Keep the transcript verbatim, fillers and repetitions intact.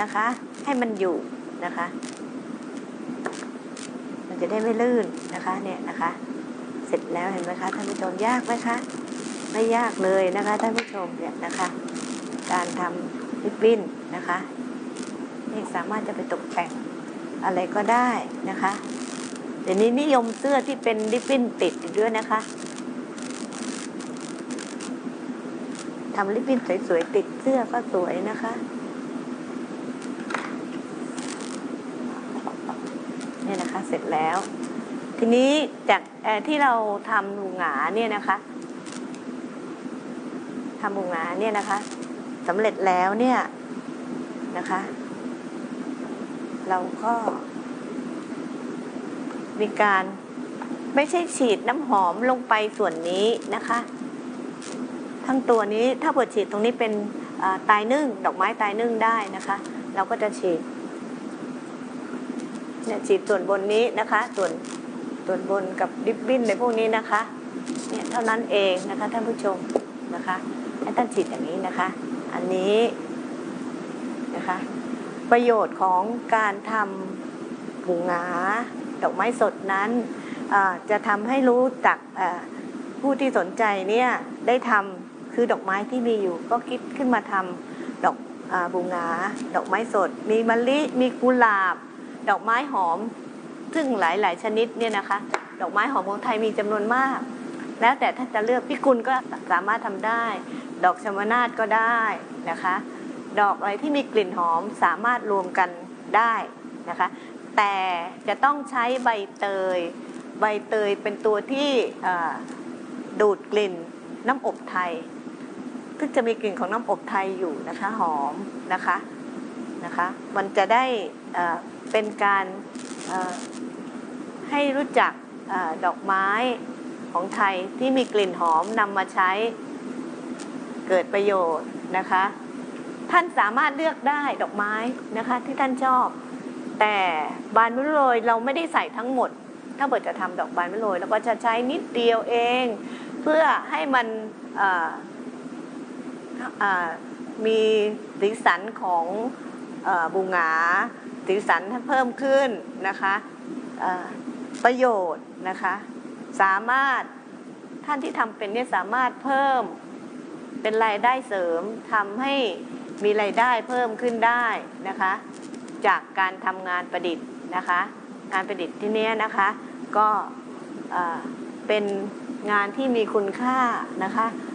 นะคะให้มันอยู่นะคะมันจะได้ไม่ลื่นนะคะเนี่ยนะคะเสร็จแล้วเห็นไหมคะท่านผู้ชมยากไหมคะไม่ยากเลยนะคะท่านผู้ชมเนี่ยนะคะการทำริบบิ้นนะคะนี่สามารถจะไปตกแต่งอะไรก็ได้นะคะเดี๋ยวนี้นิยมเสื้อที่เป็นริบบิ้นติดด้วยนะคะทำริบบิ้นสวยๆติดเสื้อก็สวยนะคะเนี่ยนะคะเสร็จแล้วทีนี้จากที่เราทำหูหงาเนี่ยนะคะทำหูหงาเนี่ยนะคะสำเร็จแล้วเนี่ยนะคะเราก็มีการไม่ใช่ฉีดน้ำหอมลงไปส่วนนี้นะคะทั้งตัวนี้ถ้าเปิดฉีดตรงนี้เป็นตายนึ่งดอกไม้ตายนึ่งได้นะคะเราก็จะฉีดเนี่ยฉีดส่วนบนนี้นะคะส่วนส่วนบนกับริบบิ้นในพวกนี้นะคะเนี่ยเท่านั้นเองนะคะท่านผู้ชมนะคะให้ท่านฉีดอย่างนี้นะคะอันนี้นะคะประโยชน์ของการทำหูหงาดอกไม้สดนั้นจะทำให้รู้จักผู้ที่สนใจเนี่ยได้ทำคือดอกไม้ที่มีอยู่ก็คิดขึ้นมาทำดอกหูหงาดอกไม้สดมีมะลิมีกุหลาบดอกไม้หอมซึ่งหลายๆชนิดเนี่ยนะคะดอกไม้หอมของไทยมีจำนวนมากแล้วแต่ถ้าจะเลือกพิกุลก็สามารถทำได้ดอกชมนาทก็ได้นะคะดอกอะไรที่มีกลิ่นหอมสามารถรวมกันได้นะคะแต่จะต้องใช้ใบเตยใบเตยเป็นตัวที่ดูดกลิ่นน้ำอบไทยซึ่งจะมีกลิ่นของน้ำอบไทยอยู่นะคะหอมนะคะนะคะมันจะได้เป็นการให้รู้จักดอกไม้ของไทยที่มีกลิ่นหอมนำมาใช้เกิดประโยชน์นะคะท่านสามารถเลือกได้ดอกไม้นะคะที่ท่านชอบแต่บานมะโรยเราไม่ได้ใส่ทั้งหมดถ้าเกิดจะทำดอกบานมะโรยเราก็จะใช้นิดเดียวเองเพื่อให้มันมีสีสันของบูหงาสีสันเพิ่มขึ้นนะคะประโยชน์นะคะสามารถท่านที่ทำเป็นเนี่ยสามารถเพิ่มเป็นรายได้เสริมทำให้มีรายได้เพิ่มขึ้นได้นะคะจากการทำงานประดิษฐ์นะคะงานประดิษฐ์ที่นี้นะคะก็เป็นงานที่มีคุณค่านะคะ